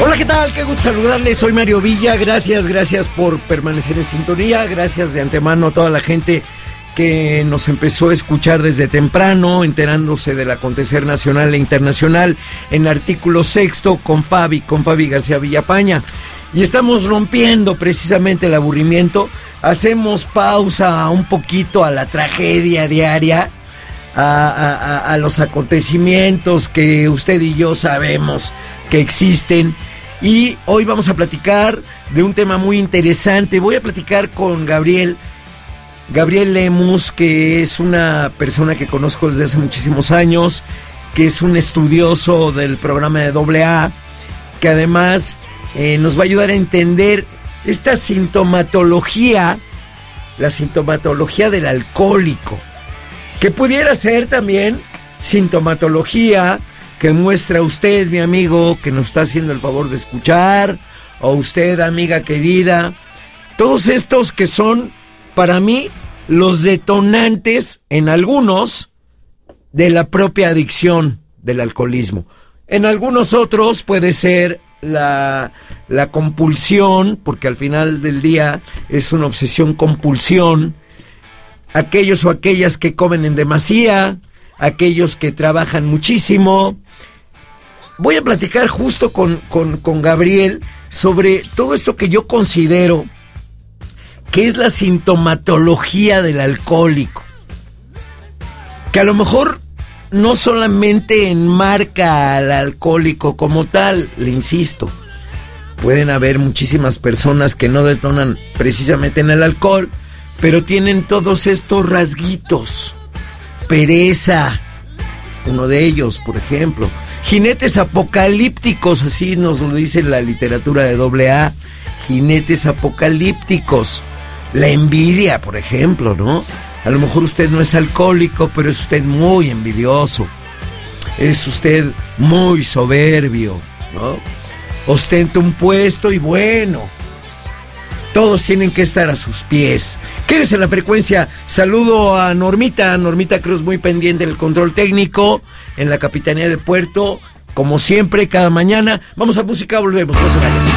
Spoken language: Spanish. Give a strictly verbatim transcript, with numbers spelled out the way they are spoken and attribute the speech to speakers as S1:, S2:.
S1: Hola, ¿qué tal? Qué gusto saludarles, soy Mario Villa, gracias, gracias por permanecer en sintonía, gracias de antemano a toda la gente que nos empezó a escuchar desde temprano, enterándose del acontecer nacional e internacional en Artículo Sexto con Fabi, con Fabi García Villafaña. Y estamos rompiendo precisamente el aburrimiento, hacemos pausa un poquito a la tragedia diaria, a, a, a los acontecimientos que usted y yo sabemos que existen. Y hoy vamos a platicar de un tema muy interesante. Voy a platicar con Gabriel, Gabriel Lemus, que es una persona que conozco desde hace muchísimos años, que es un estudioso del programa de doble A, que además eh, nos va a ayudar a entender esta sintomatología, la sintomatología del alcohólico, que pudiera ser también sintomatología que muestra usted, mi amigo, que nos está haciendo el favor de escuchar, o usted, amiga querida, todos estos que son, para mí, los detonantes, en algunos, de la propia adicción del alcoholismo. En algunos otros puede ser la, la compulsión, porque al final del día es una obsesión-compulsión, aquellos o aquellas que comen en demasía, aquellos que trabajan muchísimo. Voy a platicar justo con, con, con Gabriel sobre todo esto que yo considero que es la sintomatología del alcohólico, que a lo mejor no solamente enmarca al alcohólico como tal, le insisto, pueden haber muchísimas personas que no detonan precisamente en el alcohol, pero tienen todos estos rasguitos. Pereza, uno de ellos, por ejemplo. Jinetes apocalípticos, así nos lo dice la literatura de doble A. Jinetes apocalípticos. La envidia, por ejemplo, ¿no? A lo mejor usted no es alcohólico, pero es usted muy envidioso. Es usted muy soberbio, ¿no? Ostenta un puesto y bueno, todos tienen que estar a sus pies. Quédese en la frecuencia. Saludo a Normita, Normita Cruz, muy pendiente del control técnico en la Capitanía de Puerto, como siempre, cada mañana. Vamos a música, volvemos. No se vayan.